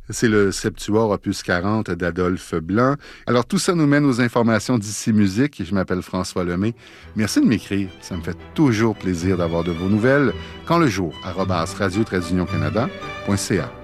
C'est le Septuor opus 40 d'Adolphe Blanc. Alors, tout ça nous mène aux informations d'ici musique. Je m'appelle François Lemay. Merci de m'écrire. Ça me fait toujours plaisir d'avoir de vos nouvelles. Quand le jour, @radio-canada.ca.